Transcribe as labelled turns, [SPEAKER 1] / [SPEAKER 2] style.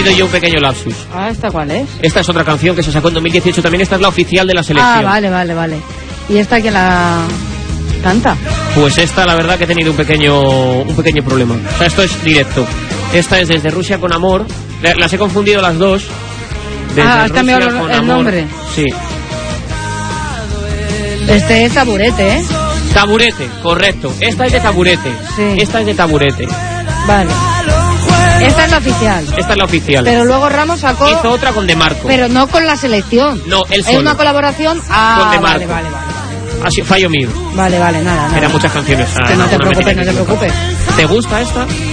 [SPEAKER 1] tenido yo un pequeño lapsus.
[SPEAKER 2] Ah, ¿esta cuál es?
[SPEAKER 1] Esta es otra canción que se sacó en 2018 también. Esta es la oficial de la selección.
[SPEAKER 2] Ah, vale. ¿Y esta quién la canta?
[SPEAKER 1] Pues esta, la verdad, que he tenido un pequeño problema. O sea, esto es directo. Esta es Desde Rusia con Amor. Las he confundido las dos.
[SPEAKER 2] Has cambiado el nombre.
[SPEAKER 1] Sí.
[SPEAKER 2] Este es Taburete, ¿eh?
[SPEAKER 1] Taburete, correcto. Esta es de Taburete.
[SPEAKER 2] Sí.
[SPEAKER 1] Esta es de Taburete.
[SPEAKER 2] Vale. Esta es la oficial.
[SPEAKER 1] Esta es la oficial.
[SPEAKER 2] Pero luego Ramos sacó...
[SPEAKER 1] Hizo otra con De Marco.
[SPEAKER 2] Pero no con la selección.
[SPEAKER 1] No, él solo.
[SPEAKER 2] Es una colaboración...
[SPEAKER 1] Con De Marco.
[SPEAKER 2] Vale.
[SPEAKER 1] Así, fallo mío.
[SPEAKER 2] Vale, nada.
[SPEAKER 1] Eran muchas canciones.
[SPEAKER 2] Que no te preocupes.
[SPEAKER 1] ¿Te gusta esta?